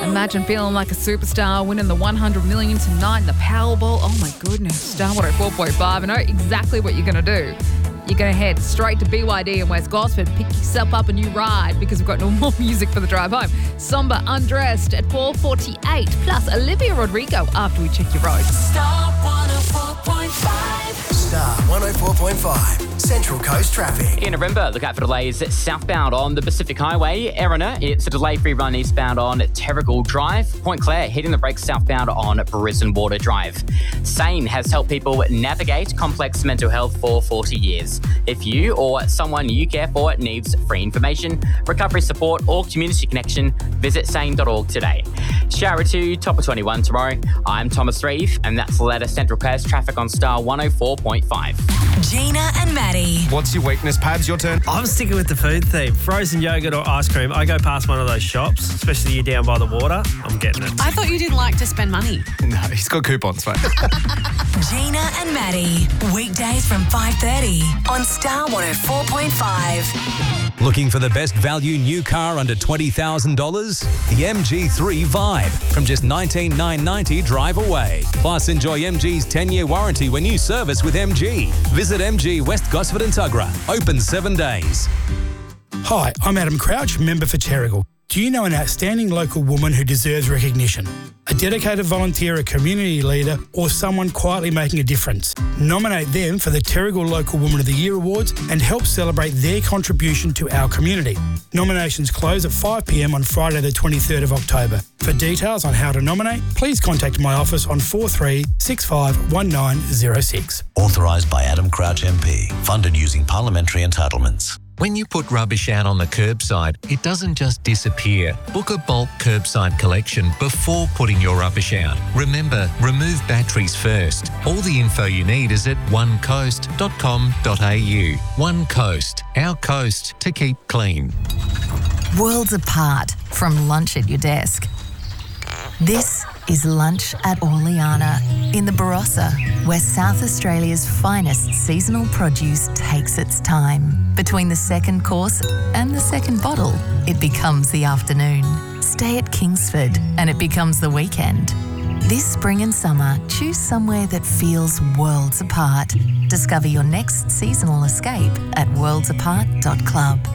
Imagine feeling like a superstar, winning the $100 million tonight in the Powerball. Oh my goodness. Star 104.5. I know exactly what you're going to do. You're going to head straight to BYD in West Gosford, pick yourself up a new ride because we've got no more music for the drive home. Somber Undressed at 4:48, plus Olivia Rodrigo after we check your roads. Star 104.5. Star 104.5. Central Coast traffic. In November, look out for delays southbound on the Pacific Highway. Erina, it's a delay-free run eastbound on Terrigal Drive. Point Clare, hitting the brakes southbound on Brisbane Water Drive. Sane has helped people navigate complex mental health for 40 years. If you or someone you care for needs free information, recovery support or community connection, visit sane.org today. Shower 2, top of 21 tomorrow. I'm Thomas Reeve, and that's the latest Central Coast traffic on Star 104.5. Gina and Maddie. What's your weakness, Pabs? Your turn. I'm sticking with the food theme. Frozen yogurt or ice cream. I go past one of those shops, especially you're down by the water. I'm getting it. I thought you didn't like to spend money. No, he's got coupons, mate. Gina and Maddie. Weekdays from 5:30 on Star 104.5. Looking for the best value new car under $20,000? The MG3 Vibe from just $19,990 drive away. Plus, enjoy MG's 10-year warranty when you service with MG. Visit MG West Gosford and Tuggerah. Open 7 days. Hi, I'm Adam Crouch, member for Terrigal. Do you know an outstanding local woman who deserves recognition? A dedicated volunteer, a community leader, or someone quietly making a difference? Nominate them for the Terrigal Local Woman of the Year Awards and help celebrate their contribution to our community. Nominations close at 5 p.m. on Friday the 23rd of October. For details on how to nominate, please contact my office on 43651906. Authorised by Adam Crouch MP. Funded using parliamentary entitlements. When you put rubbish out on the curbside, it doesn't just disappear. Book a bulk curbside collection before putting your rubbish out. Remember, remove batteries first. All the info you need is at onecoast.com.au. One Coast, our coast to keep clean. Worlds apart from lunch at your desk. This is Lunch at Orleana in the Barossa, where South Australia's finest seasonal produce takes its time. Between the second course and the second bottle, it becomes the afternoon. Stay at Kingsford and it becomes the weekend. This spring and summer, choose somewhere that feels worlds apart. Discover your next seasonal escape at worldsapart.club.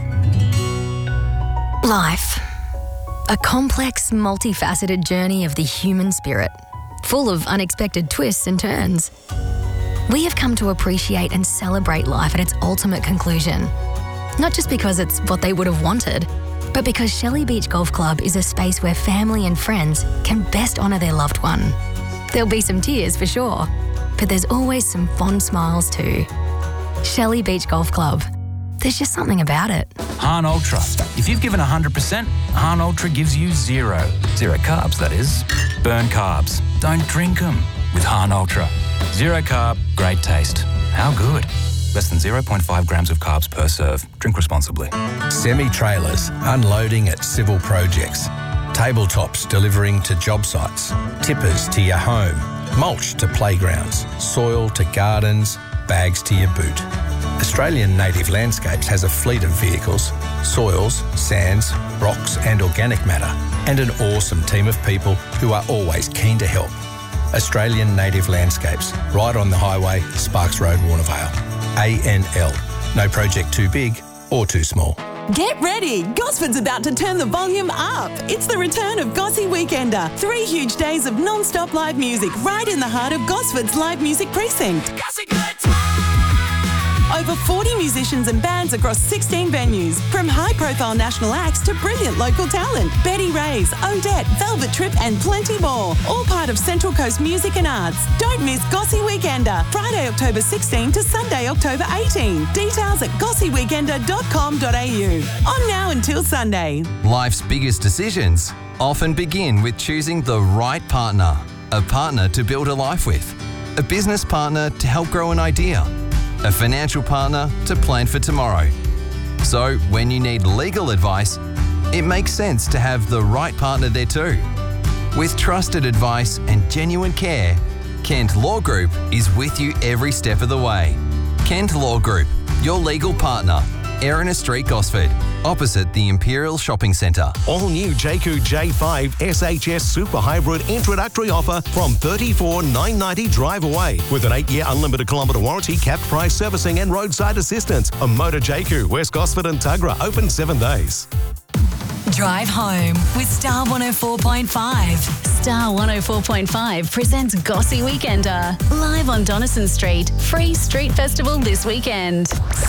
Life. A complex, multifaceted journey of the human spirit, full of unexpected twists and turns. We have come to appreciate and celebrate life at its ultimate conclusion. Not just because it's what they would have wanted, but because Shelley Beach Golf Club is a space where family and friends can best honour their loved one. There'll be some tears for sure, but there's always some fond smiles too. Shelley Beach Golf Club. There's just something about it. Hahn Ultra. If you've given 100%, Hahn Ultra gives you zero. Zero carbs, that is. Burn carbs. Don't drink them with Hahn Ultra. Zero carb, great taste. How good? Less than 0.5 grams of carbs per serve. Drink responsibly. Semi-trailers unloading at civil projects. Tabletops delivering to job sites. Tippers to your home. Mulch to playgrounds. Soil to gardens. Bags to your boot. Australian Native Landscapes has a fleet of vehicles, soils, sands, rocks and organic matter, and an awesome team of people who are always keen to help. Australian Native Landscapes, right on the highway, Sparks Road, Warnervale. ANL. No project too big or too small. Get ready! Gosford's about to turn the volume up. It's the return of Gossy Weekender. 3 huge days of non-stop live music right in the heart of Gosford's live music precinct. Over 40 musicians and bands across 16 venues, from high-profile national acts to brilliant local talent. Betty Ray's, Odette, Velvet Trip and plenty more. All part of Central Coast Music and Arts. Don't miss Gossy Weekender, Friday, October 16 to Sunday, October 18. Details at gossyweekender.com.au. On now until Sunday. Life's biggest decisions often begin with choosing the right partner. A partner to build a life with. A business partner to help grow an idea. A financial partner to plan for tomorrow. So when you need legal advice, it makes sense to have the right partner there too. With trusted advice and genuine care, Kent Law Group is with you every step of the way. Kent Law Group, your legal partner. Erina Street, Gosford. opposite the Imperial Shopping Centre. All new Jayco J5 SHS Super Hybrid introductory offer from $34,990 drive away with an 8-year unlimited kilometre warranty, capped price servicing and roadside assistance. A Motor Jayco, West Gosford and Tuggerah, open 7 days. Drive home with Star 104.5. Star 104.5 presents Gossy Weekender live on Donison Street. Free street festival this weekend.